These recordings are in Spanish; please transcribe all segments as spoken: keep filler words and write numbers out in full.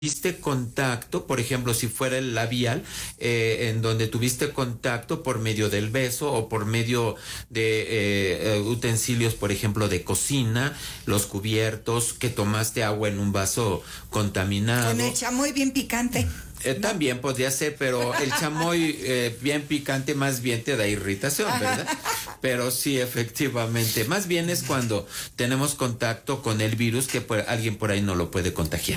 tuviste contacto, por ejemplo, si fuera el labial, eh, en donde tuviste contacto por medio del beso o por medio de eh, utensilios, por ejemplo, de cocina, los cubiertos, que tomaste agua en un vaso contaminado. Con el chamoy bien picante. Eh, ¿no? También podría ser, pero el chamoy eh, bien picante más bien te da irritación, ¿verdad? Pero sí, efectivamente, más bien es cuando tenemos contacto con el virus que por, alguien por ahí no lo puede contagiar.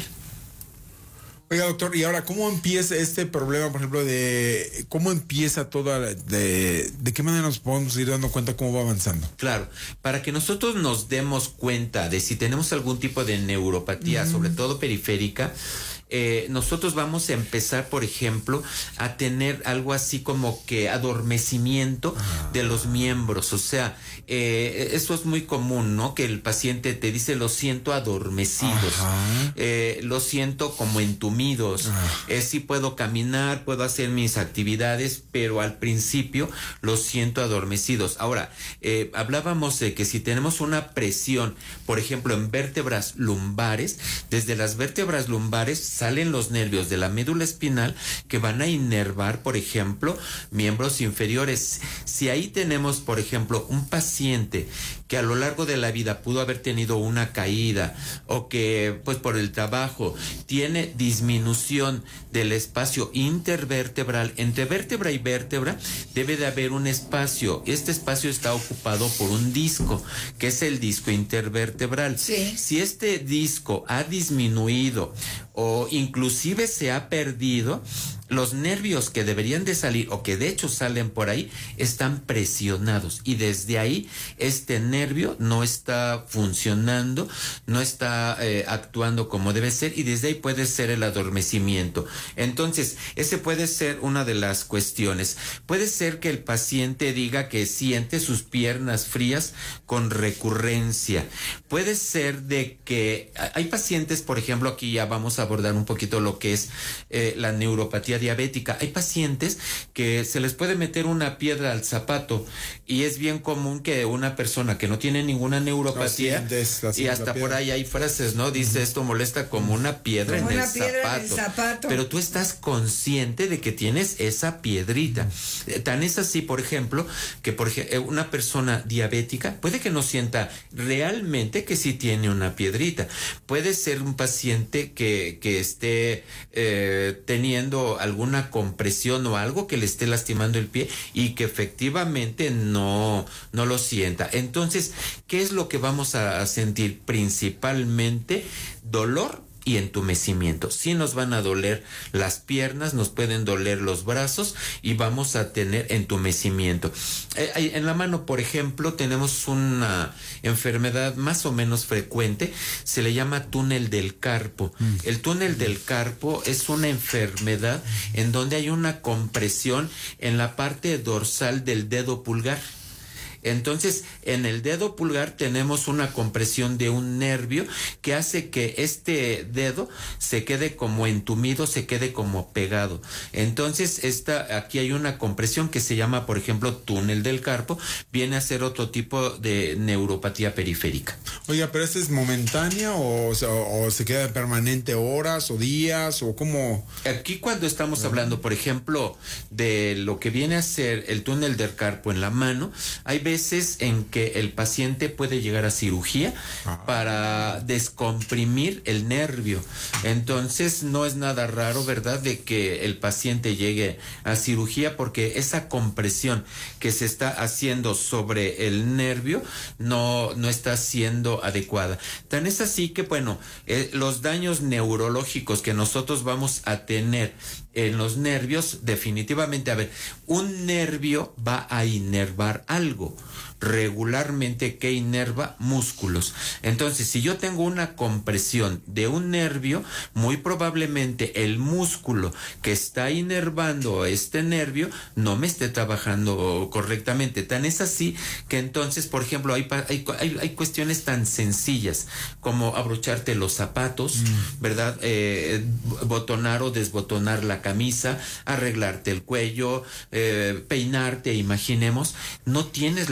Oiga, doctor, y ahora, ¿cómo empieza este problema, por ejemplo, de cómo empieza toda, la, de, de qué manera nos podemos ir dando cuenta cómo va avanzando? Claro, para que nosotros nos demos cuenta de si tenemos algún tipo de neuropatía, mm. sobre todo periférica, eh, nosotros vamos a empezar, por ejemplo, a tener algo así como que adormecimiento ah. de los miembros, o sea, eh, eso es muy común, ¿no? Que el paciente te dice, lo siento adormecidos, eh, lo siento como entumidos, ah. eh, sí puedo caminar, puedo hacer mis actividades, pero al principio lo siento adormecidos. Ahora, eh, hablábamos de que si tenemos una presión, por ejemplo, en vértebras lumbares, desde las vértebras lumbares salen los nervios de la médula espinal que van a inervar, por ejemplo, miembros inferiores. Si ahí tenemos, por ejemplo, un paciente que a lo largo de la vida pudo haber tenido una caída o que, pues, por el trabajo tiene disminución del espacio intervertebral, entre vértebra y vértebra debe de haber un espacio. Este espacio está ocupado por un disco, que es el disco intervertebral. Sí. Si este disco ha disminuido o inclusive se ha perdido, los nervios que deberían de salir o que de hecho salen por ahí están presionados y desde ahí este nervio no está funcionando, no está eh, actuando como debe ser y desde ahí puede ser el adormecimiento. Entonces, ese puede ser una de las cuestiones. Puede ser que el paciente diga que siente sus piernas frías con recurrencia. Puede ser de que hay pacientes, por ejemplo, aquí ya vamos a abordar un poquito lo que es eh, la neuropatía diabética. Hay pacientes que se les puede meter una piedra al zapato y es bien común que una persona que no tiene ninguna neuropatía no, sí, des, y hasta por ahí hay frases, ¿no? Dice, uh-huh. esto molesta como una piedra, como en, una el piedra zapato. en el zapato. Pero tú estás consciente de que tienes esa piedrita. Uh-huh. Tan es así, por ejemplo, que por ejemplo, una persona diabética puede que no sienta realmente que sí tiene una piedrita. Puede ser un paciente que, que esté eh, teniendo alguna compresión o algo que le esté lastimando el pie y que efectivamente no, no lo sienta. Entonces, ¿qué es lo que vamos a, a sentir? Principalmente dolor y entumecimiento. Sí nos van a doler las piernas, nos pueden doler los brazos y vamos a tener entumecimiento. Eh, en la mano, por ejemplo, tenemos una enfermedad más o menos frecuente, se le llama túnel del carpo. Mm. El túnel del carpo es una enfermedad en donde hay una compresión en la parte dorsal del dedo pulgar. Entonces, en el dedo pulgar tenemos una compresión de un nervio que hace que este dedo se quede como entumido, se quede como pegado. Entonces, esta, aquí hay una compresión que se llama, por ejemplo, túnel del carpo, viene a ser otro tipo de neuropatía periférica. Oiga, ¿pero esta es momentánea o, o, o se queda permanente horas o días o cómo? Aquí cuando estamos hablando, por ejemplo, de lo que viene a ser el túnel del carpo en la mano, hay veces veces en que el paciente puede llegar a cirugía ah. para descomprimir el nervio. Entonces no es nada raro, ¿verdad?, de que el paciente llegue a cirugía porque esa compresión que se está haciendo sobre el nervio no, no está siendo adecuada. Tan es así que, bueno, eh, los daños neurológicos que nosotros vamos a tener en los nervios, definitivamente, a ver, un nervio va a inervar algo. Regularmente, ¿qué inerva? Músculos. Entonces, si yo tengo una compresión de un nervio, muy probablemente el músculo que está inervando este nervio no me esté trabajando correctamente. Tan es así que entonces, por ejemplo, hay, hay, hay, hay cuestiones tan sencillas como abrocharte los zapatos, mm. ¿verdad? Eh, botonar o desbotonar la camisa, arreglarte el cuello, eh, peinarte, imaginemos, no tienes la capacidad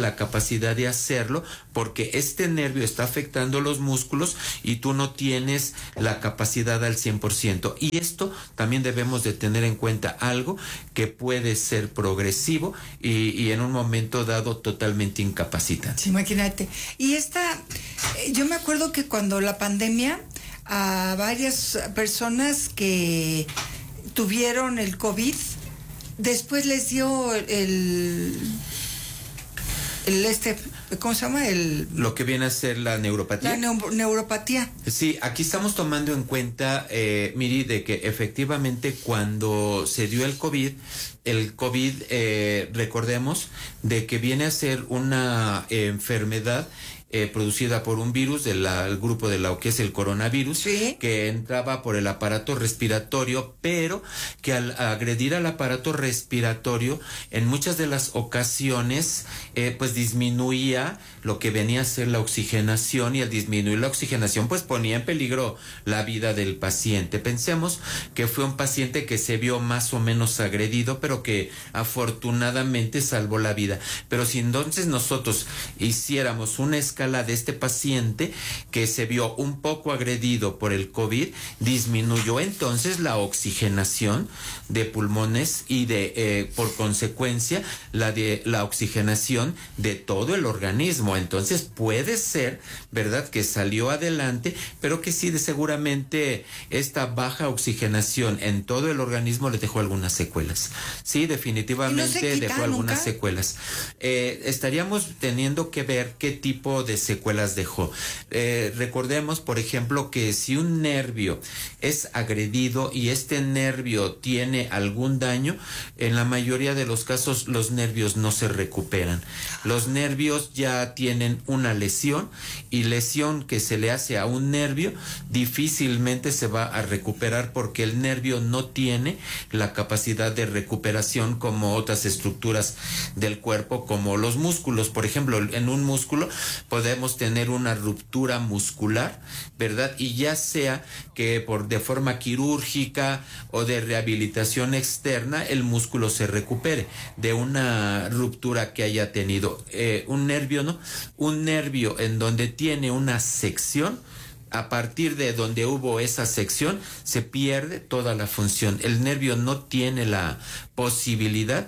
capacidad de hacerlo porque este nervio está afectando los músculos y tú no tienes la capacidad al cien por ciento. Y esto también debemos de tener en cuenta, algo que puede ser progresivo y, y en un momento dado totalmente incapacitante. Sí, imagínate. Y esta, yo me acuerdo que cuando la pandemia, a varias personas que tuvieron el COVID, después les dio el, el este, ¿cómo se llama? El, lo que viene a ser la neuropatía. La neu- neuropatía. Sí, aquí estamos tomando en cuenta, eh, Miri, de que efectivamente cuando se dio el COVID, el COVID, eh, recordemos, de que viene a ser una eh, enfermedad Eh, producida por un virus del grupo de lo que es el coronavirus, ¿sí? Que entraba por el aparato respiratorio, pero que al agredir al aparato respiratorio en muchas de las ocasiones eh, pues disminuía lo que venía a ser la oxigenación, y al disminuir la oxigenación pues ponía en peligro la vida del paciente. Pensemos que fue un paciente que se vio más o menos agredido, pero que afortunadamente salvó la vida. Pero si entonces nosotros hiciéramos una escala de este paciente que se vio un poco agredido por el COVID, disminuyó entonces la oxigenación de pulmones y de eh, por consecuencia la de la oxigenación de todo el organismo. Entonces puede ser, ¿verdad?, que salió adelante, pero que sí, de seguramente esta baja oxigenación en todo el organismo le dejó algunas secuelas. Sí, definitivamente ¿Y no se quita dejó algunas nunca? secuelas. Eh, estaríamos teniendo que ver qué tipo de secuelas dejó. Eh, recordemos, por ejemplo, que si un nervio es agredido y este nervio tiene algún daño, en la mayoría de los casos los nervios no se recuperan. Los nervios ya tienen una lesión, y lesión que se le hace a un nervio difícilmente se va a recuperar, porque el nervio no tiene la capacidad de recuperación como otras estructuras del cuerpo, como los músculos. Por ejemplo, en un músculo podemos tener una ruptura muscular, ¿verdad? Y ya sea que por de forma quirúrgica o de rehabilitación externa el músculo se recupere de una ruptura que haya tenido. Eh, un nervio, ¿no? Un nervio en donde tiene una sección, a partir de donde hubo esa sección, se pierde toda la función. El nervio no tiene la posibilidad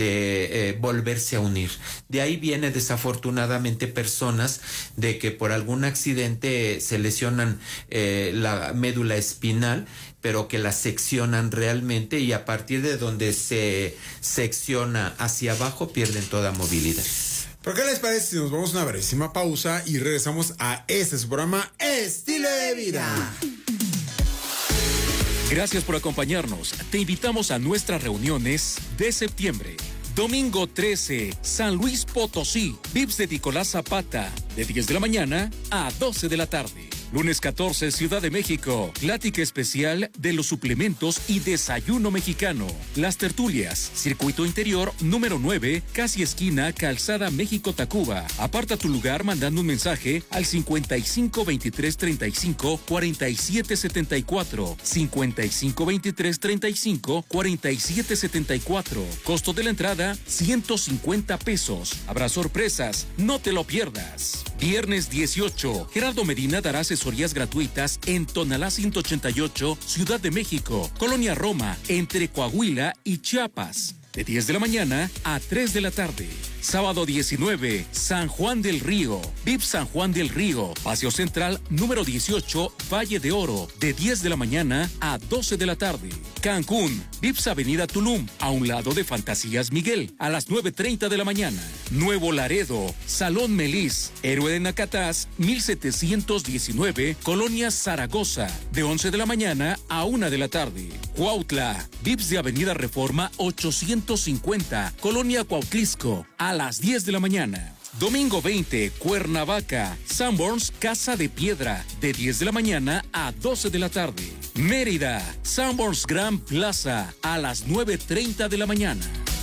de eh, volverse a unir. De ahí viene desafortunadamente personas de que por algún accidente se lesionan eh, la médula espinal, pero que la seccionan realmente, y a partir de donde se secciona hacia abajo pierden toda movilidad. ¿Pero qué les parece si nos vamos a una brevísima pausa y regresamos a este su programa Estilo de Vida? Gracias por acompañarnos. Te invitamos a nuestras reuniones de septiembre. Domingo trece, San Luis Potosí, V I P S de Nicolás Zapata, de diez de la mañana a doce de la tarde. Lunes catorce, Ciudad de México, plática especial de los suplementos y desayuno mexicano. Las tertulias, circuito interior número nueve, casi esquina Calzada México-Tacuba. Aparta tu lugar mandando un mensaje al cincuenta y cinco veintitrés treinta y cinco cuarenta y siete setenta y cuatro, cincuenta y cinco veintitrés treinta y cinco cuarenta y siete setenta y cuatro. Costo de la entrada ciento cincuenta pesos. Habrá sorpresas, no te lo pierdas. Viernes dieciocho, Gerardo Medina dará asesorías gratuitas en Tonalá ciento ochenta y ocho, Ciudad de México, Colonia Roma, entre Coahuila y Chiapas, de diez de la mañana a tres de la tarde. Sábado diecinueve, San Juan del Río, V I P San Juan del Río, Paseo Central número dieciocho, Valle de Oro, de diez de la mañana a doce de la tarde. Cancún, V I P S Avenida Tulum, a un lado de Fantasías Miguel, a las nueve treinta de la mañana. Nuevo Laredo, Salón Melis, Héroe de Nacatás, mil setecientos diecinueve, Colonia Zaragoza, de once de la mañana a una de la tarde. Cuautla, V I P S de Avenida Reforma ochocientos cincuenta, Colonia Cuautlisco, a las diez de la mañana. Domingo veinte, Cuernavaca, Sanborns Casa de Piedra, de diez de la mañana a doce de la tarde. Mérida, Sanborns Grand Plaza, a las nueve treinta de la mañana.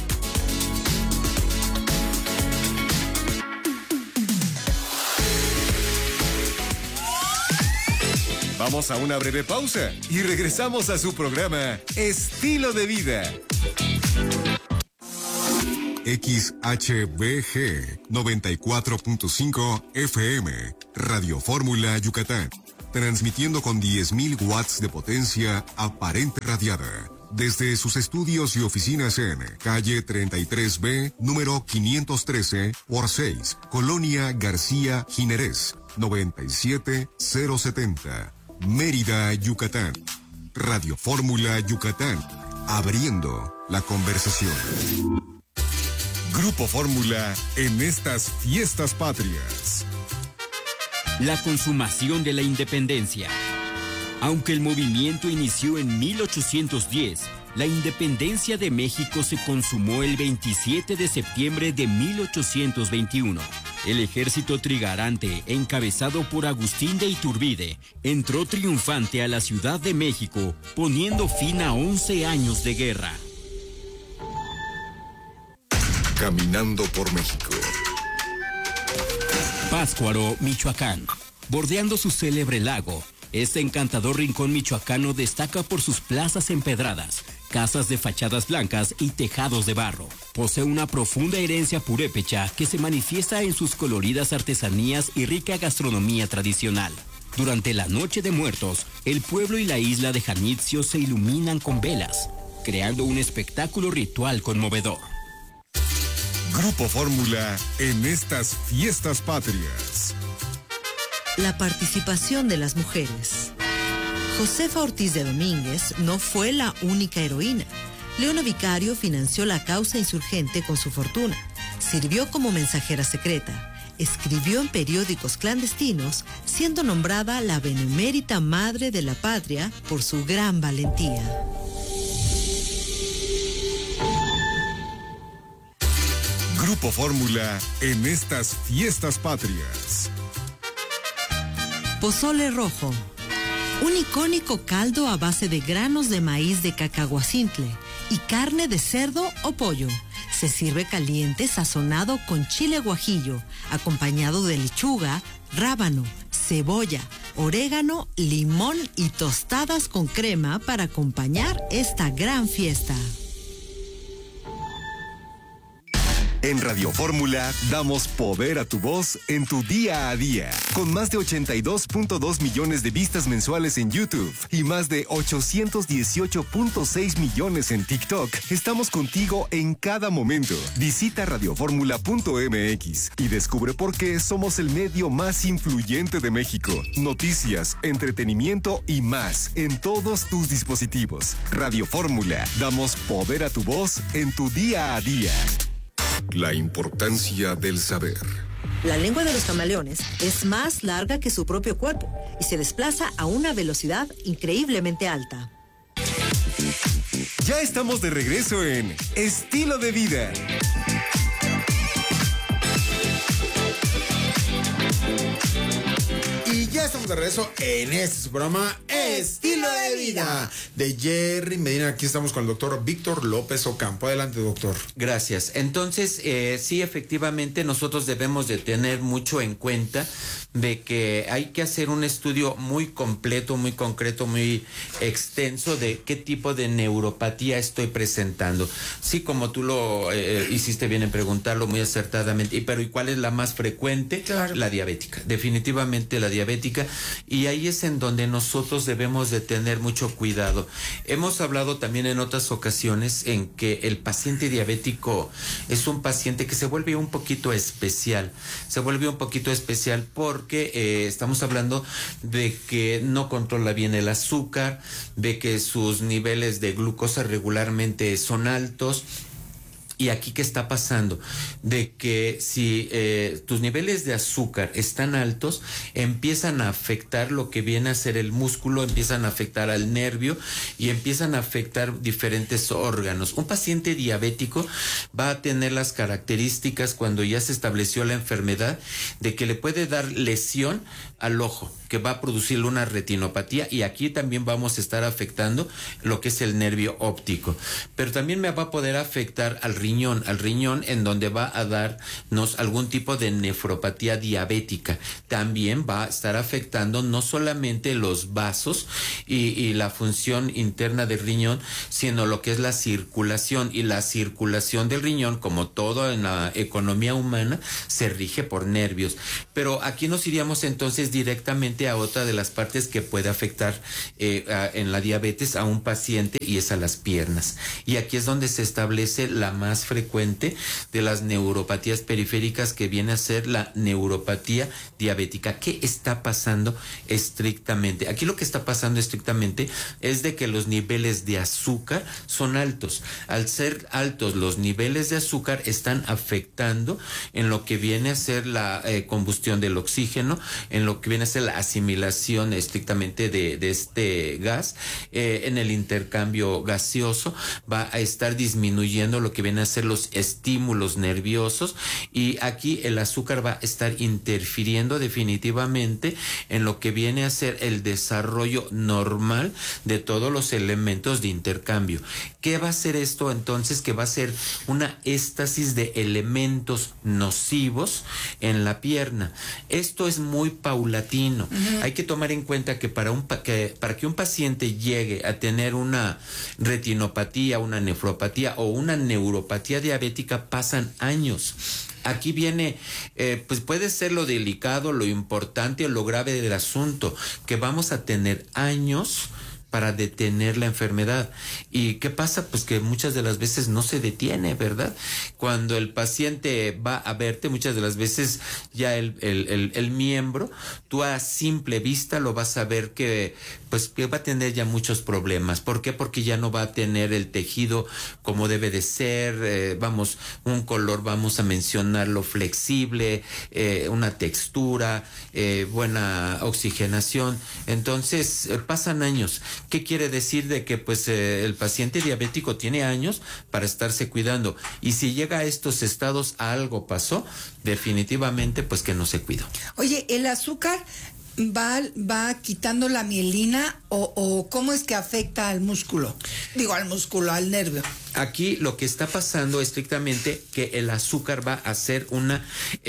Vamos a una breve pausa y regresamos a su programa Estilo de Vida. X H B G noventa y cuatro punto cinco F M, Radio Fórmula Yucatán, transmitiendo con diez mil watts de potencia aparente radiada. Desde sus estudios y oficinas en calle treinta y tres B, número quinientos trece por seis, Colonia García Jiménez, noventa y siete mil setenta, Mérida, Yucatán. Radio Fórmula Yucatán, abriendo la conversación. Grupo Fórmula en estas fiestas patrias. La consumación de la independencia. Aunque el movimiento inició en mil ochocientos diez, la independencia de México se consumó el veintisiete de septiembre de mil ochocientos veintiuno. El ejército trigarante, encabezado por Agustín de Iturbide, entró triunfante a la Ciudad de México, poniendo fin a once años de guerra. Caminando por México. Pátzcuaro, Michoacán. Bordeando su célebre lago, este encantador rincón michoacano destaca por sus plazas empedradas, casas de fachadas blancas y tejados de barro. Posee una profunda herencia purépecha que se manifiesta en sus coloridas artesanías y rica gastronomía tradicional. Durante la Noche de Muertos, el pueblo y la isla de Janitzio se iluminan con velas, creando un espectáculo ritual conmovedor. Grupo Fórmula en estas fiestas patrias. La participación de las mujeres. Josefa Ortiz de Domínguez no fue la única heroína. Leona Vicario financió la causa insurgente con su fortuna. Sirvió como mensajera secreta. Escribió en periódicos clandestinos, siendo nombrada la benemérita madre de la patria por su gran valentía. Grupo Fórmula en estas fiestas patrias. Pozole rojo. Un icónico caldo a base de granos de maíz de cacahuacintle y carne de cerdo o pollo. Se sirve caliente sazonado con chile guajillo, acompañado de lechuga, rábano, cebolla, orégano, limón y tostadas con crema para acompañar esta gran fiesta. En Radio Fórmula damos poder a tu voz en tu día a día. Con más de ochenta y dos punto dos millones de vistas mensuales en YouTube y más de ochocientos dieciocho punto seis millones en TikTok, estamos contigo en cada momento. Visita radioformula punto m x y descubre por qué somos el medio más influyente de México. Noticias, entretenimiento y más en todos tus dispositivos. Radio Fórmula, damos poder a tu voz en tu día a día. La importancia del saber. La lengua de los camaleones es más larga que su propio cuerpo y se desplaza a una velocidad increíblemente alta. Ya estamos de regreso en Estilo de Vida. Y ya estamos de regreso en este su programa Estilo de Vida de Jerry Medina. Aquí estamos con el doctor Víctor López Ocampo. Adelante, doctor. Gracias. Entonces, eh, sí, efectivamente, nosotros debemos de tener mucho en cuenta de que hay que hacer un estudio muy completo, muy concreto, muy extenso de qué tipo de neuropatía estoy presentando. Sí, como tú lo eh, hiciste bien en preguntarlo muy acertadamente, y, pero ¿y cuál es la más frecuente? Claro. La diabética, definitivamente la diabética, y ahí es en donde nosotros debemos de tener mucho cuidado. Hemos hablado también en otras ocasiones en que el paciente diabético es un paciente que se vuelve un poquito especial, se vuelve un poquito especial por porque eh, estamos hablando de que no controla bien el azúcar, de que sus niveles de glucosa regularmente son altos. Y aquí, ¿qué está pasando? De que si eh, tus niveles de azúcar están altos, empiezan a afectar lo que viene a ser el músculo, empiezan a afectar al nervio y empiezan a afectar diferentes órganos. Un paciente diabético va a tener las características, cuando ya se estableció la enfermedad, de que le puede dar lesión al ojo, que va a producirle una retinopatía, y aquí también vamos a estar afectando lo que es el nervio óptico. Pero también me va a poder afectar al riñón, riñón, al riñón en donde va a darnos algún tipo de nefropatía diabética. También va a estar afectando no solamente los vasos y, y la función interna del riñón, sino lo que es la circulación, y la circulación del riñón, como todo en la economía humana, se rige por nervios. Pero aquí nos iríamos entonces directamente a otra de las partes que puede afectar eh, a, en la diabetes a un paciente, y es a las piernas. Y aquí es donde se establece la más frecuente de las neuropatías periféricas, que viene a ser la neuropatía diabética. ¿Qué está pasando estrictamente? Aquí lo que está pasando estrictamente es de que los niveles de azúcar son altos. Al ser altos los niveles de azúcar, están afectando en lo que viene a ser la eh, combustión del oxígeno, en lo que viene a ser la asimilación estrictamente de, de este gas, eh, en el intercambio gaseoso. Va a estar disminuyendo lo que viene a ser los estímulos nerviosos, y aquí el azúcar va a estar interfiriendo definitivamente en lo que viene a ser el desarrollo normal de todos los elementos de intercambio. ¿Qué va a hacer esto entonces? Que va a ser una éstasis de elementos nocivos en la pierna. Esto es muy paulatino. Uh-huh. Hay que tomar en cuenta que para un que para que un paciente llegue a tener una retinopatía, una nefropatía o una neuropatía diabética, pasan años. Aquí viene, eh, pues puede ser lo delicado, lo importante o lo grave del asunto, que vamos a tener años para detener la enfermedad. ¿Y qué pasa? Pues que muchas de las veces no se detiene, ¿verdad? Cuando el paciente va a verte, muchas de las veces ya el, el, el, el miembro, tú a simple vista lo vas a ver que, pues, que va a tener ya muchos problemas. ¿Por qué? Porque ya no va a tener el tejido como debe de ser, eh, vamos, un color, vamos a mencionarlo, flexible, eh, una textura, eh, buena oxigenación. Entonces, eh, pasan años. ¿Qué quiere decir? De que pues eh, el paciente diabético tiene años para estarse cuidando, y si llega a estos estados, algo pasó, definitivamente pues que no se cuidó. Oye, ¿el azúcar va, va quitando la mielina o, o cómo es que afecta al músculo? Digo, al músculo, al nervio. Aquí lo que está pasando estrictamente que el azúcar va a ser una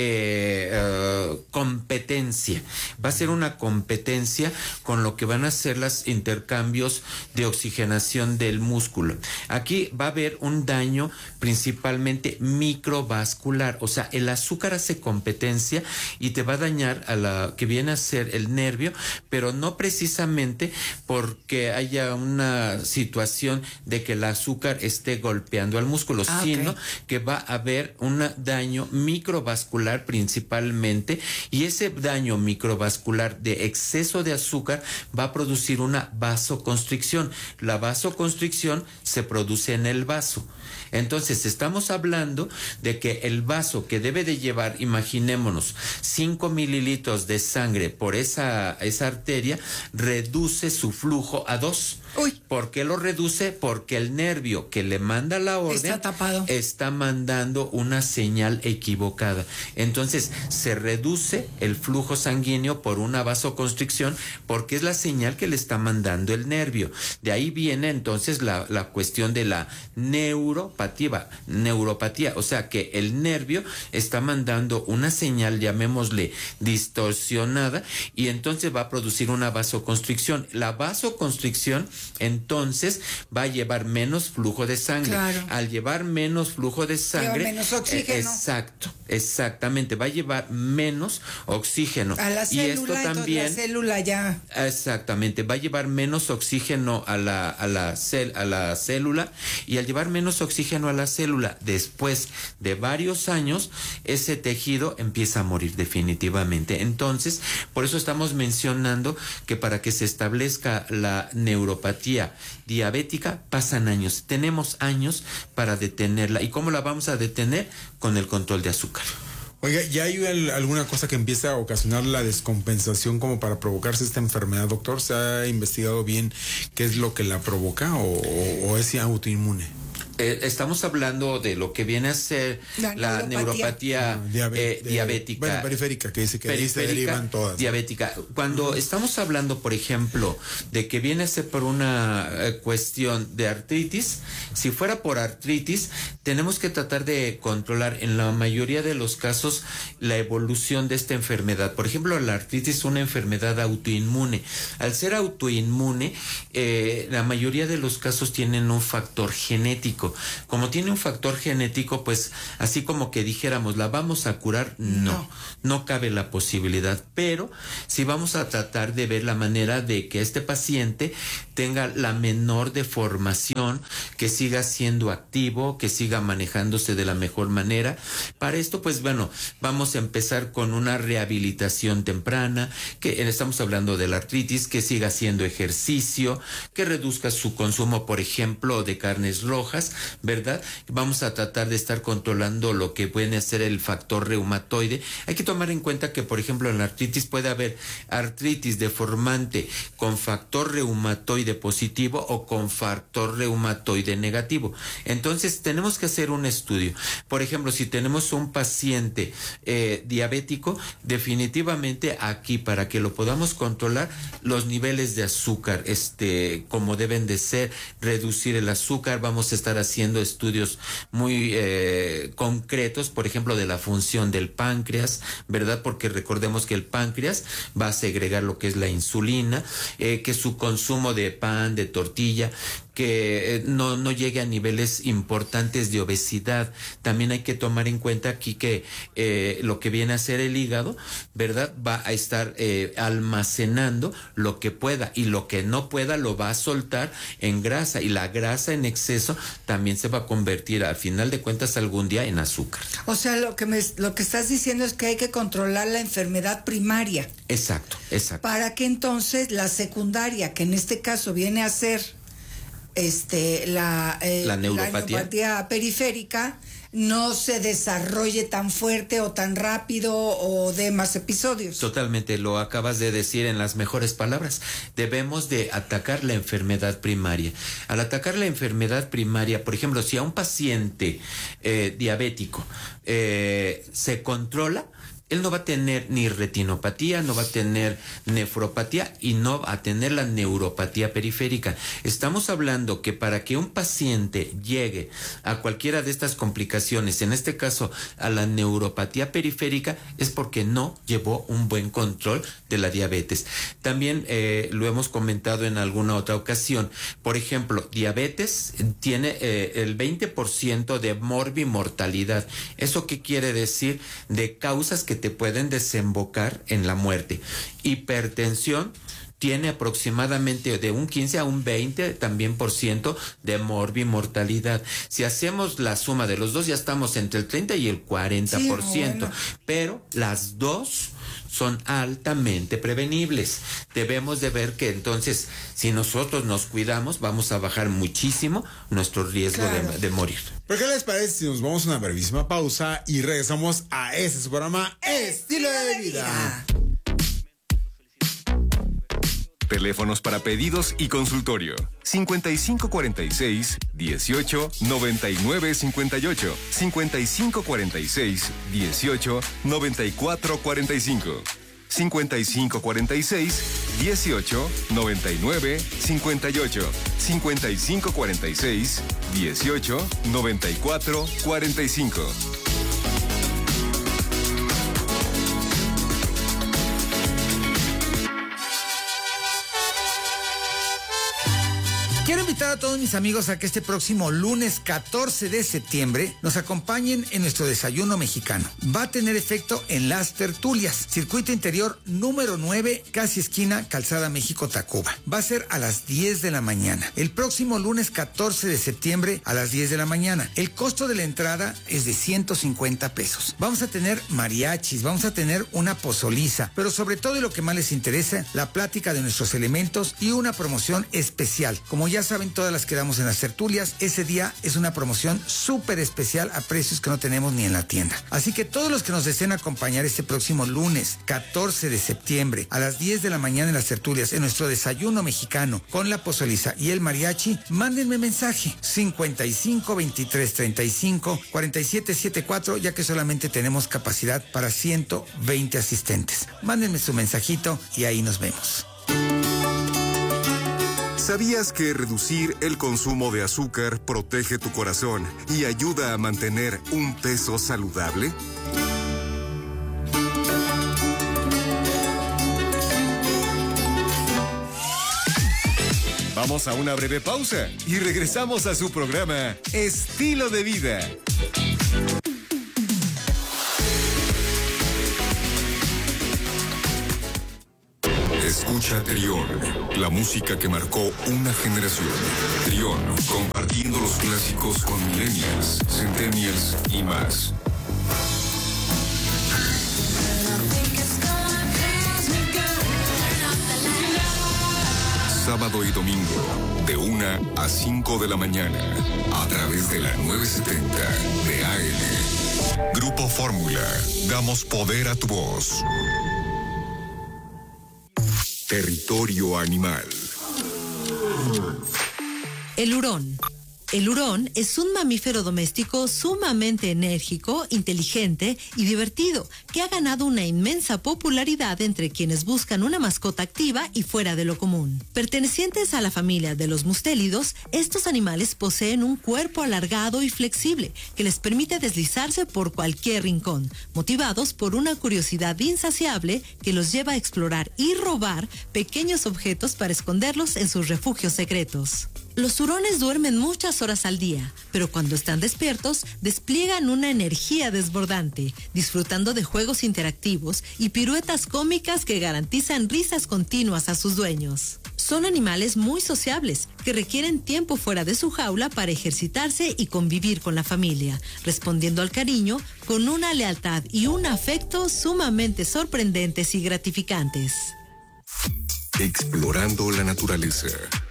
eh, uh, competencia, va a ser una competencia con lo que van a ser los intercambios de oxigenación del músculo. Aquí va a haber un daño principalmente microvascular, o sea, el azúcar hace competencia y te va a dañar a la que viene a ser el nervio, pero no precisamente porque haya una situación de que el azúcar esté golpeando al músculo, ah, sino okay. que va a haber un daño microvascular principalmente, y ese daño microvascular de exceso de azúcar va a producir una vasoconstricción. La vasoconstricción se produce en el vaso. Entonces estamos hablando de que el vaso que debe de llevar, imaginémonos, cinco mililitros de sangre por esa, esa arteria, reduce su flujo a dos. Uy. ¿Por qué lo reduce? Porque el nervio que le manda la orden está tapado, está mandando una señal equivocada. Entonces se reduce el flujo sanguíneo por una vasoconstricción, porque es la señal que le está mandando el nervio. De ahí viene entonces la, la cuestión de la neuropatía, neuropatía, o sea que el nervio está mandando una señal, llamémosle distorsionada, y entonces va a producir una vasoconstricción. La vasoconstricción entonces va a llevar menos flujo de sangre. Claro. Al llevar menos flujo de sangre, lleva menos oxígeno. Eh, exacto, exactamente, va a llevar menos oxígeno. A la célula, y esto también, la célula ya. Exactamente, va a llevar menos oxígeno a la a la cel, a la célula, y al llevar menos oxígeno a la célula, después de varios años, ese tejido empieza a morir definitivamente. Entonces, por eso estamos mencionando que para que se establezca la neuropatía diabética pasan años. Tenemos años para detenerla. ¿Y cómo la vamos a detener? Con el control de azúcar. Oiga, ¿ya hay el, alguna cosa que empiece a ocasionar la descompensación como para provocarse esta enfermedad, doctor? ¿Se ha investigado bien qué es lo que la provoca o, o es autoinmune? Eh, estamos hablando de lo que viene a ser la, la neuropatía, neuropatía no, diabe- eh, de, diabética. Bueno, periférica, que dice que ahí se derivan todas. Diabética. Cuando uh-huh. estamos hablando, por ejemplo, de que viene a ser por una eh, cuestión de artritis, si fuera por artritis, tenemos que tratar de controlar en la mayoría de los casos la evolución de esta enfermedad. Por ejemplo, la artritis es una enfermedad autoinmune. Al ser autoinmune, eh, la mayoría de los casos tienen un factor genético. Como tiene un factor genético, pues así como que dijéramos, ¿la vamos a curar? No, no, no cabe la posibilidad, pero sí vamos a tratar de ver la manera de que este paciente tenga la menor deformación, que siga siendo activo, que siga manejándose de la mejor manera. Para esto, pues bueno, vamos a empezar con una rehabilitación temprana, que estamos hablando de la artritis, que siga haciendo ejercicio, que reduzca su consumo, por ejemplo, de carnes rojas, ¿verdad? Vamos a tratar de estar controlando lo que puede ser el factor reumatoide. Hay que tomar en cuenta que, por ejemplo, en la artritis puede haber artritis deformante con factor reumatoide positivo o con factor reumatoide negativo. Entonces, tenemos que hacer un estudio. Por ejemplo, si tenemos un paciente eh, diabético, definitivamente aquí, para que lo podamos controlar, los niveles de azúcar, este, como deben de ser, reducir el azúcar, vamos a estar haciendo estudios muy eh, concretos, por ejemplo, de la función del páncreas, ¿verdad? Porque recordemos que el páncreas va a segregar lo que es la insulina, eh, que su consumo de pan, de tortilla, que eh, no, no llegue a niveles importantes de obesidad. También hay que tomar en cuenta aquí que eh, lo que viene a ser el hígado, ¿verdad? Va a estar eh, almacenando lo que pueda, y lo que no pueda lo va a soltar en grasa, y la grasa en exceso también se va a convertir, al final de cuentas, algún día en azúcar. O sea, lo que me, lo que estás diciendo es que hay que controlar la enfermedad primaria. Exacto, exacto. Para que entonces la secundaria, que en este caso viene a ser este la, eh, la neuropatía. la neuropatía periférica, no se desarrolle tan fuerte o tan rápido o de más episodios. Totalmente, lo acabas de decir en las mejores palabras. Debemos de atacar la enfermedad primaria. Al atacar la enfermedad primaria, por ejemplo, si a un paciente eh, diabético eh, se controla, él no va a tener ni retinopatía, no va a tener nefropatía y no va a tener la neuropatía periférica. Estamos hablando que para que un paciente llegue a cualquiera de estas complicaciones, en este caso a la neuropatía periférica, es porque no llevó un buen control de la diabetes. También eh, lo hemos comentado en alguna otra ocasión. Por ejemplo, diabetes tiene eh, el veinte por ciento de morbimortalidad. ¿Eso qué quiere decir? De causas que te pueden desembocar en la muerte. Hipertensión tiene aproximadamente de un quince a un veinte también por ciento de morbimortalidad. Si hacemos la suma de los dos, ya estamos entre el treinta y el cuarenta por ciento. Sí, bueno. Pero las dos son altamente prevenibles. Debemos de ver que entonces, si nosotros nos cuidamos, vamos a bajar muchísimo nuestro riesgo claro. de, de morir. ¿Pero qué les parece si nos vamos a una brevísima pausa y regresamos a este su programa Estilo de Vida? Teléfonos para pedidos y consultorio. cincuenta y cinco cuarenta y seis, dieciocho, noventa y nueve cincuenta y ocho. cincuenta y cinco cuarenta y seis, dieciocho, noventa y cuatro cuarenta y cinco. cincuenta y cinco cuarenta y seis, dieciocho, noventa y nueve cincuenta y ocho. cincuenta y cinco cuarenta y seis, dieciocho, noventa y cuatro cuarenta y cinco. Quiero invitar a todos mis amigos a que este próximo lunes catorce de septiembre nos acompañen en nuestro desayuno mexicano. Va a tener efecto en las tertulias. Circuito interior número nueve, casi esquina Calzada México-Tacuba. Va a ser a las diez de la mañana. El próximo lunes catorce de septiembre a las diez de la mañana. El costo de la entrada es de ciento cincuenta pesos. Vamos a tener mariachis, vamos a tener una pozoliza, pero sobre todo y lo que más les interesa, la plática de nuestros elementos y una promoción especial. Como ya saben, saben todas las que damos en las tertulias. Ese día es una promoción súper especial a precios que no tenemos ni en la tienda. Así que todos los que nos deseen acompañar este próximo lunes catorce de septiembre a las diez de la mañana en las tertulias en nuestro desayuno mexicano con la pozoliza y el mariachi, mándenme mensaje cincuenta y cinco veintitrés treinta y cinco cuarenta y siete setenta y cuatro, ya que solamente tenemos capacidad para ciento veinte asistentes. Mándenme su mensajito y ahí nos vemos. ¿Sabías que reducir el consumo de azúcar protege tu corazón y ayuda a mantener un peso saludable? Vamos a una breve pausa y regresamos a su programa Estilo de Vida. Escucha Trión, la música que marcó una generación. Trión, compartiendo los clásicos con millennials, centennials y más. Sábado y domingo, de una a cinco de la mañana, a través de la novecientos setenta de A M. Grupo Fórmula, damos poder a tu voz. Territorio animal. El hurón. El hurón es un mamífero doméstico sumamente enérgico, inteligente y divertido, que ha ganado una inmensa popularidad entre quienes buscan una mascota activa y fuera de lo común. Pertenecientes a la familia de los mustélidos, estos animales poseen un cuerpo alargado y flexible que les permite deslizarse por cualquier rincón, motivados por una curiosidad insaciable que los lleva a explorar y robar pequeños objetos para esconderlos en sus refugios secretos. Los hurones duermen muchas horas al día, pero cuando están despiertos despliegan una energía desbordante, disfrutando de juegos interactivos y piruetas cómicas que garantizan risas continuas a sus dueños. Son animales muy sociables, que requieren tiempo fuera de su jaula para ejercitarse y convivir con la familia, respondiendo al cariño con una lealtad y un afecto sumamente sorprendentes y gratificantes. Explorando la naturaleza.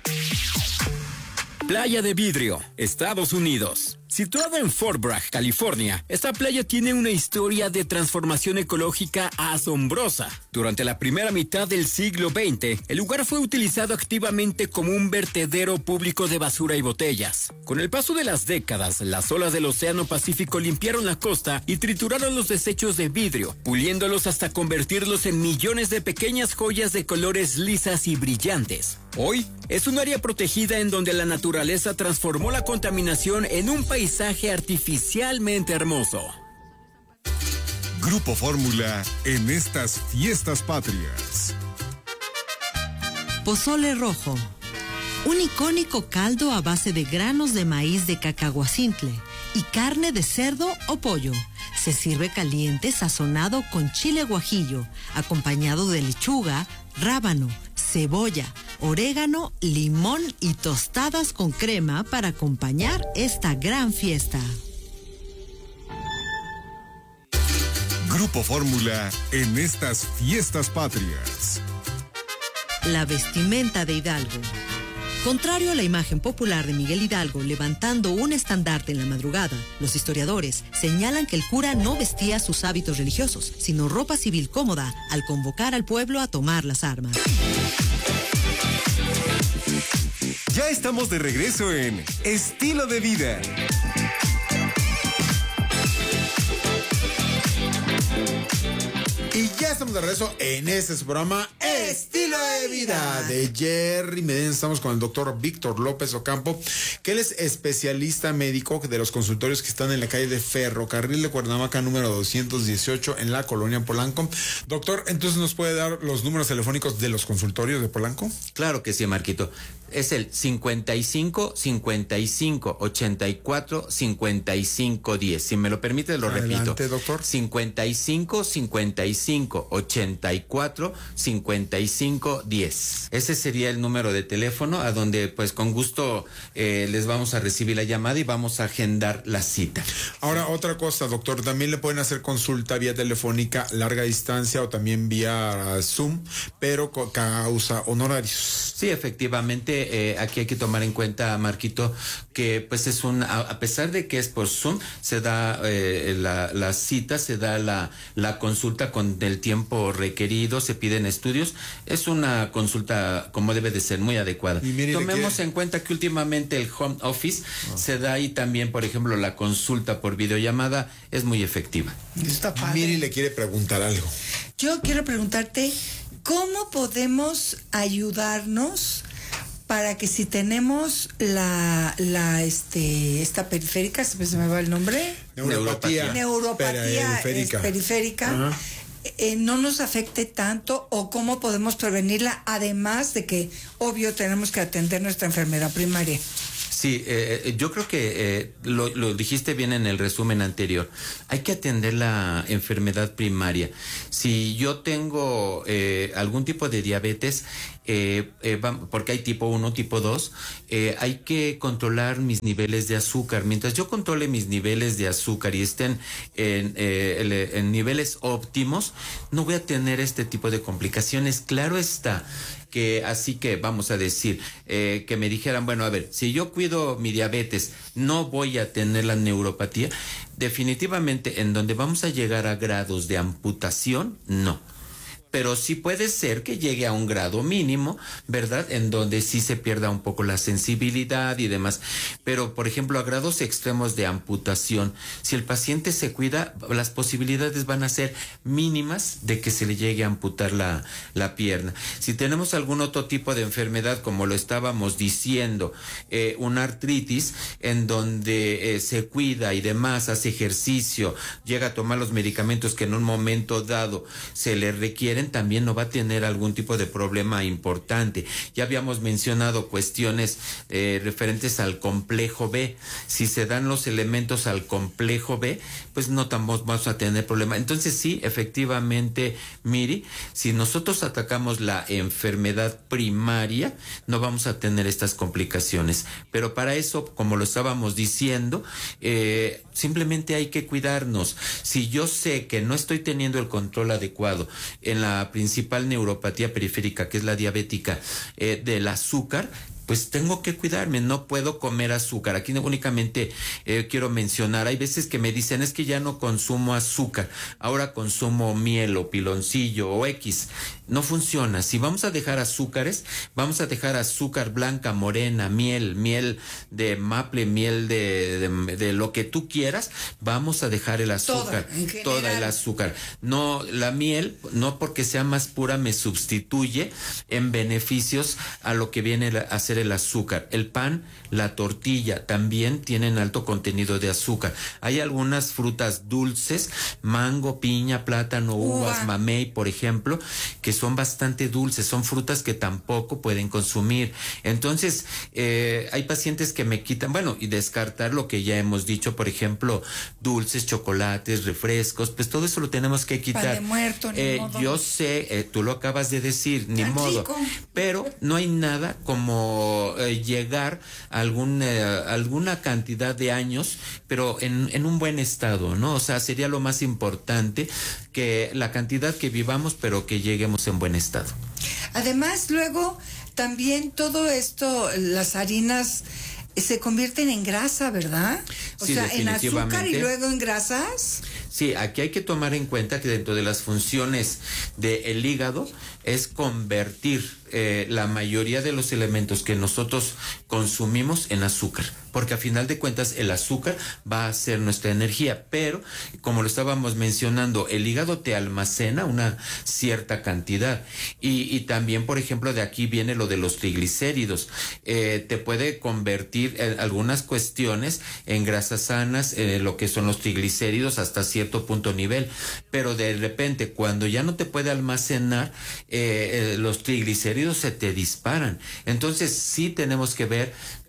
Playa de Vidrio, Estados Unidos. Situada en Fort Bragg, California, esta playa tiene una historia de transformación ecológica asombrosa. Durante la primera mitad del siglo veinte, el lugar fue utilizado activamente como un vertedero público de basura y botellas. Con el paso de las décadas, las olas del Océano Pacífico limpiaron la costa y trituraron los desechos de vidrio, puliéndolos hasta convertirlos en millones de pequeñas joyas de colores lisas y brillantes. Hoy, es un área protegida en donde la naturaleza transformó la contaminación en un paisaje artificialmente hermoso. Grupo Fórmula en estas fiestas patrias. Pozole rojo. Un icónico caldo a base de granos de maíz de cacahuacintle y carne de cerdo o pollo. Se sirve caliente sazonado con chile guajillo, acompañado de lechuga, rábano, cebolla, orégano, limón y tostadas con crema para acompañar esta gran fiesta. Grupo Fórmula en estas fiestas patrias. La vestimenta de Hidalgo. Contrario a la imagen popular de Miguel Hidalgo levantando un estandarte en la madrugada, los historiadores señalan que el cura no vestía sus hábitos religiosos, sino ropa civil cómoda al convocar al pueblo a tomar las armas. Ya estamos de regreso en Estilo de Vida. Y ya estamos de regreso en este su programa Estilo de Vida de Jerry Medina. Estamos con el doctor Víctor López Ocampo, que él es especialista médico de los consultorios que están en la calle de Ferrocarril de Cuernavaca número doscientos dieciocho en la colonia Polanco. Doctor, entonces ¿nos puede dar los números telefónicos de los consultorios de Polanco? Claro que sí, Marquito. Es el cincuenta y cinco, cincuenta y cinco, ochenta y cuatro, cincuenta y cinco, diez. Si me lo permite, lo Adelante, repito. doctor. cincuenta y cinco, cincuenta y cinco, ochenta y cuatro, cincuenta y cinco, diez. Ese sería el número de teléfono a donde, pues, con gusto eh, les vamos a recibir la llamada y vamos a agendar la cita. Ahora, otra cosa, doctor, también le pueden hacer consulta vía telefónica, larga distancia o también vía Zoom, pero con causa honorarios. Sí, efectivamente, que eh, aquí hay que tomar en cuenta, Marquito, que pues es un, a, a pesar de que es por Zoom, se da eh, la, la cita, se da la, la consulta con el tiempo requerido, se piden estudios, es una consulta como debe de ser, muy adecuada. Tomemos en cuenta que últimamente el home office oh. se da y también, por ejemplo, la consulta por videollamada es muy efectiva. Está padre. Miri le quiere preguntar algo. Yo quiero preguntarte, ¿cómo podemos ayudarnos para que si tenemos la, la este, esta periférica, se me va el nombre? Neuropatía. Neuropatía periférica. periférica eh, no nos afecte tanto, o cómo podemos prevenirla, además de que, obvio, tenemos que atender nuestra enfermedad primaria. Sí, eh, yo creo que eh, lo, lo dijiste bien en el resumen anterior. Hay que atender la enfermedad primaria. Si yo tengo eh, algún tipo de diabetes, eh, eh, porque hay tipo uno, tipo dos, eh, hay que controlar mis niveles de azúcar. Mientras yo controle mis niveles de azúcar y estén en, eh, en niveles óptimos, no voy a tener este tipo de complicaciones. Claro está. Que así que vamos a decir eh, que me dijeran, bueno, a ver, si yo cuido mi diabetes, no voy a tener la neuropatía. Definitivamente, en donde vamos a llegar a grados de amputación, no. Pero sí puede ser que llegue a un grado mínimo, ¿verdad? En donde sí se pierda un poco la sensibilidad y demás. Pero, por ejemplo, a grados extremos de amputación, si el paciente se cuida, las posibilidades van a ser mínimas de que se le llegue a amputar la, la pierna. Si tenemos algún otro tipo de enfermedad, como lo estábamos diciendo, eh, una artritis, en donde eh, se cuida y demás, hace ejercicio, llega a tomar los medicamentos que en un momento dado se le requieren, también no va a tener algún tipo de problema importante. Ya habíamos mencionado cuestiones eh, referentes al complejo B. Si se dan los elementos al complejo B, pues no vamos a tener problema. Entonces sí, efectivamente, Miri, si nosotros atacamos la enfermedad primaria, no vamos a tener estas complicaciones. Pero para eso, como lo estábamos diciendo, eh, simplemente hay que cuidarnos. Si yo sé que no estoy teniendo el control adecuado en la principal neuropatía periférica, que es la diabética, eh, del azúcar, pues tengo que cuidarme, no puedo comer azúcar. Aquí únicamente eh, quiero mencionar, hay veces que me dicen, es que ya no consumo azúcar, ahora consumo miel o piloncillo o X. No funciona. Si vamos a dejar azúcares, vamos a dejar azúcar blanca, morena, miel, miel de maple, miel de, de, de lo que tú quieras, vamos a dejar el azúcar, toda, toda el azúcar. No, la miel, no porque sea más pura, me sustituye en beneficios a lo que viene a ser el azúcar. El pan, la tortilla también tienen alto contenido de azúcar. Hay algunas frutas dulces, mango, piña, plátano, uvas, Uva. mamey, por ejemplo, que son bastante dulces, son frutas que tampoco pueden consumir. Entonces, eh, hay pacientes que me quitan, bueno, y descartar lo que ya hemos dicho, por ejemplo, dulces, chocolates, refrescos, pues todo eso lo tenemos que quitar. Pan de muerto, ni eh, modo. Yo sé, eh, tú lo acabas de decir, ni Tan modo, rico. pero no hay nada como eh, llegar a algún, eh, alguna cantidad de años, pero en, en un buen estado, ¿no? O sea, sería lo más importante, que la cantidad que vivamos, pero que lleguemos en buen estado. Además, luego, también todo esto, las harinas se convierten en grasa, ¿verdad? O Sí, sea, en azúcar y luego en grasas. Sí, aquí hay que tomar en cuenta que dentro de las funciones del hígado es convertir eh, la mayoría de los elementos que nosotros consumimos en azúcar, porque a final de cuentas el azúcar va a ser nuestra energía, pero como lo estábamos mencionando, el hígado te almacena una cierta cantidad y, y también, por ejemplo, de aquí viene lo de los triglicéridos, eh, te puede convertir en algunas cuestiones en grasas sanas, eh, lo que son los triglicéridos hasta cierto punto nivel, pero de repente cuando ya no te puede almacenar, eh, eh, los triglicéridos se te disparan. Entonces sí tenemos que ver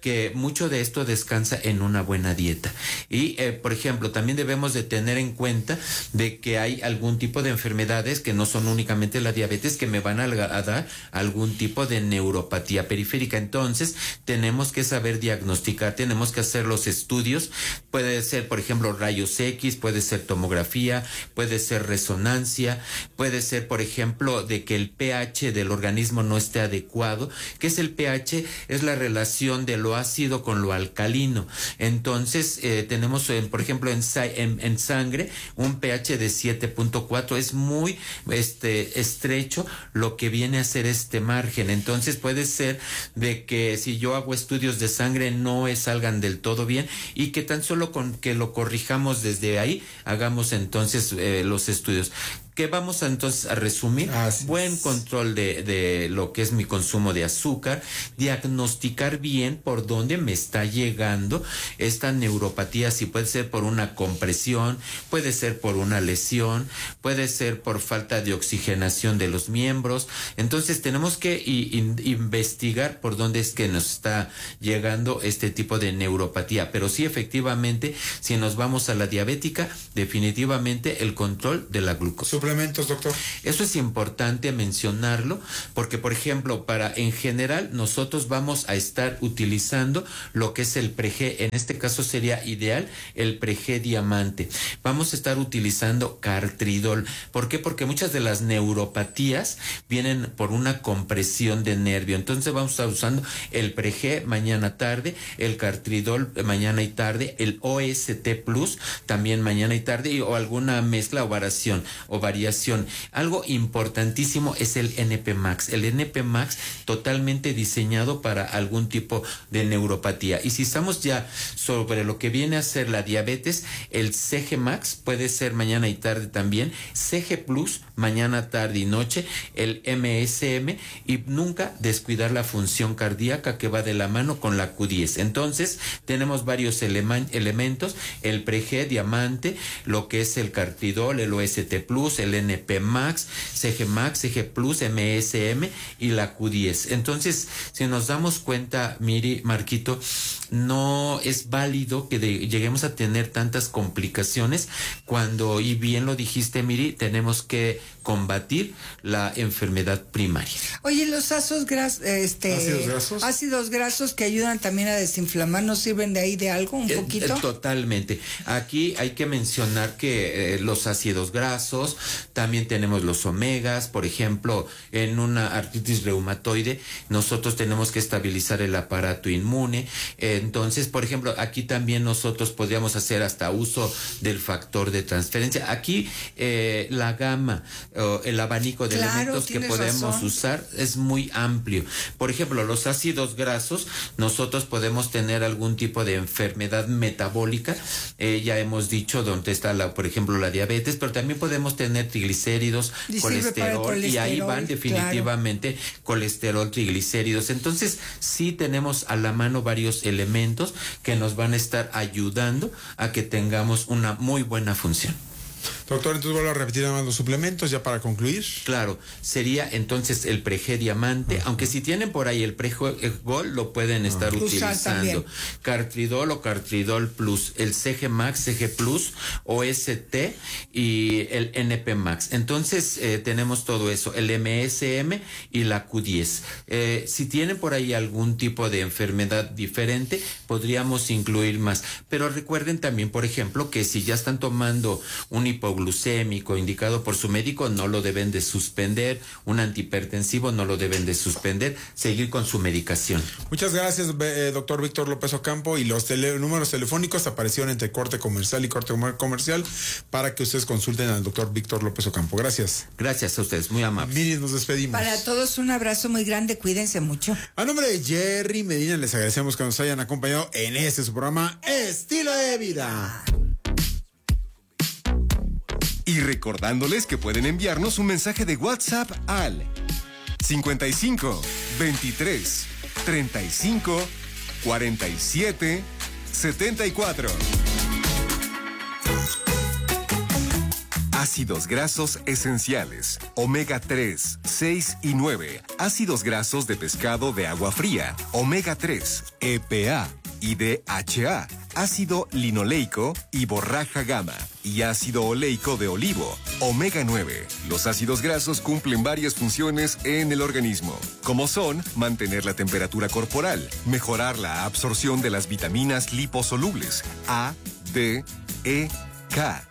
que mucho de esto descansa en una buena dieta. Y, eh, por ejemplo, también debemos de tener en cuenta de que hay algún tipo de enfermedades que no son únicamente la diabetes, que me van a, a dar algún tipo de neuropatía periférica. Entonces, tenemos que saber diagnosticar, tenemos que hacer los estudios. Puede ser, por ejemplo, rayos X, puede ser tomografía, puede ser resonancia, puede ser, por ejemplo, de que el pH del organismo no esté adecuado. ¿Qué es el pH? Es la relación de lo ácido con lo alcalino. Entonces, eh, tenemos, eh, por ejemplo, en, en, en sangre, un pH de siete punto cuatro. Es muy este, estrecho lo que viene a ser este margen. Entonces, puede ser de que si yo hago estudios de sangre no salgan del todo bien, y que tan solo con que lo corrijamos desde ahí, hagamos entonces eh, los estudios. ¿Qué vamos a, entonces a resumir? Así Buen es. Control de, de lo que es mi consumo de azúcar, diagnosticar bien por dónde me está llegando esta neuropatía, si puede ser por una compresión, puede ser por una lesión, puede ser por falta de oxigenación de los miembros. Entonces tenemos que i, in, investigar por dónde es que nos está llegando este tipo de neuropatía. Pero sí, efectivamente, si nos vamos a la diabética, definitivamente el control de la glucosa. Suplementos, doctor. Eso es importante mencionarlo, porque, por ejemplo, para en general nosotros vamos a estar utilizando lo que es el Pre-G. En este caso sería ideal el Pre-G Diamante. Vamos a estar utilizando Cartridol. ¿Por qué? Porque muchas de las neuropatías vienen por una compresión de nervio. Entonces vamos a estar usando el Pre-G mañana tarde, el Cartridol mañana y tarde, el O S T Plus también mañana y tarde, y, o alguna mezcla o variación o variación. Algo importantísimo es el N P Max. El N P Max totalmente diseñado para algún tipo de neuropatía. Y si estamos ya sobre lo que viene a ser la diabetes, el C G Max puede ser mañana y tarde también, C G Plus mañana, tarde y noche, el M S M, y nunca descuidar la función cardíaca, que va de la mano con la Q diez. Entonces tenemos varios elema- elementos, el Pre-G Diamante, lo que es el Cartridol, el O S T Plus, el N P Max, C G Max, C G Plus, M S M y la Q diez. Entonces, si nos damos cuenta, Miri, Marquito, no es válido que de, lleguemos a tener tantas complicaciones cuando, y bien lo dijiste, Miri, tenemos que combatir la enfermedad primaria. Oye, los ácidos grasos, este, ácidos grasos, ácidos grasos que ayudan también a desinflamar, ¿nos sirven de ahí de algo un poquito? Eh, eh, totalmente. Aquí hay que mencionar que eh, los ácidos grasos, también tenemos los omegas. Por ejemplo, en una artritis reumatoide nosotros tenemos que estabilizar el aparato inmune. Eh, entonces, por ejemplo, aquí también nosotros podríamos hacer hasta uso del factor de transferencia. Aquí eh, la gama, eh, el abanico de claro, elementos que podemos razón. usar es muy amplio. Por ejemplo, los ácidos grasos, nosotros podemos tener algún tipo de enfermedad metabólica. Eh, ya hemos dicho dónde está, la, por ejemplo, la diabetes, pero también podemos tener triglicéridos, y colesterol, colesterol, y ahí van definitivamente claro. colesterol, triglicéridos. Entonces, sí tenemos a la mano varios elementos que nos van a estar ayudando a que tengamos una muy buena función. Doctor, entonces vuelvo a repetir nada más los suplementos ya para concluir. Claro, sería entonces el Pre-G Diamante, uh-huh. aunque si tienen por ahí el Pre-G Gold lo pueden estar uh-huh. utilizando. Cartridol o Cartridol Plus, el C G Max, C G Plus, O S T y el N P Max. Entonces eh, tenemos todo eso, el M S M y la Q diez. Eh, si tienen por ahí algún tipo de enfermedad diferente, podríamos incluir más. Pero recuerden también, por ejemplo, que si ya están tomando un hipoglucémico indicado por su médico, no lo deben de suspender. Un antihipertensivo no lo deben de suspender. Seguir con su medicación. Muchas gracias, eh, doctor Víctor López Ocampo. Y los tele, números telefónicos aparecieron entre corte comercial y corte comercial para que ustedes consulten al doctor Víctor López Ocampo. Gracias. Gracias a ustedes, muy amables. Miri, nos despedimos. Para todos un abrazo muy grande, cuídense mucho. A nombre de Jerry Medina, les agradecemos que nos hayan acompañado en este su programa Estilo de Vida. Y recordándoles que pueden enviarnos un mensaje de WhatsApp al cincuenta y cinco, veintitrés, treinta y cinco, cuarenta y siete, setenta y cuatro. Ácidos grasos esenciales, omega tres, seis y nueve. Ácidos grasos de pescado de agua fría, omega tres, E P A y D H A. Ácido linoleico y borraja gamma. Y ácido oleico de olivo, omega nueve. Los ácidos grasos cumplen varias funciones en el organismo, como son mantener la temperatura corporal, mejorar la absorción de las vitaminas liposolubles A, D, E, K.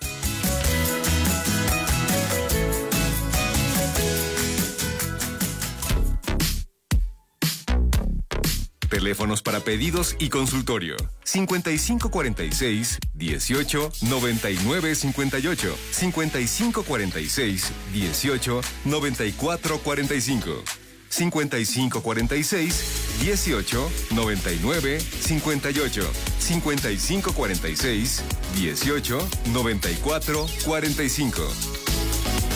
Teléfonos para pedidos y consultorio. cincuenta y cinco cuarenta y seis, dieciocho, noventa y nueve cincuenta y ocho. cincuenta y cinco cuarenta y seis, dieciocho, noventa y cuatro cuarenta y cinco. cincuenta y cinco cuarenta y seis, dieciocho, noventa y nueve cincuenta y ocho. cincuenta y cinco cuarenta y seis, dieciocho, noventa y cuatro cuarenta y cinco.